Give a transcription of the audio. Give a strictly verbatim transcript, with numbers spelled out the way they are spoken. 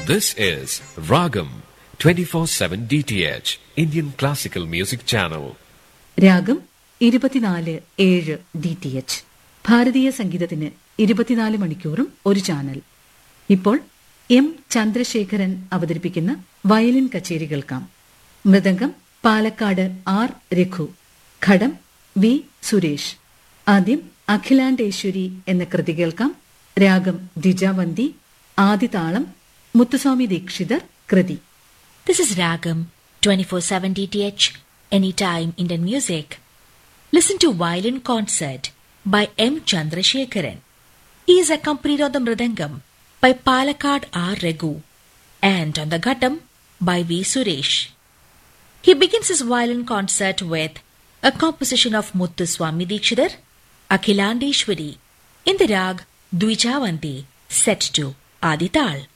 This is Ragam twenty-four seven D T H Indian Classical Music Channel. രാഗം ഇരുപത്തിനാല് ഏഴ് D T H ഭാരതീയ സംഗീതത്തിന് ഇരുപത്തിനാല് മണിക്കൂറും ഒരു ചാനൽ. ഇപ്പോൾ എം ചന്ദ്രശേഖരൻ അവതരിപ്പിക്കുന്ന വയലിൻ കച്ചേരി കേൾക്കാം. മൃദംഗം പാലക്കാട് ആർ രഘു, ഘടം വി സുരേഷ്. ആദ്യം അഖിലാണ്ടേശ്വരി എന്ന കൃതി കേൾക്കാം. രാഗം ദ്വിജാവന്തി, ആദിതാളം മുത്തുസ്വാമി ദീക്ഷിതർ കൃതി. This is Ragam twenty-four seven D T H, Anytime Indian Music. Listen to violin concert by M. Chandrasekharan. He is accompanied on the mridangam by Palakkad R. Raghu and on the ghattam by V. Suresh. He begins his violin concert with a composition of Muthuswami Dikshidhar, Akhilandeshwari, in the rag Dvijavanti, set to Adital.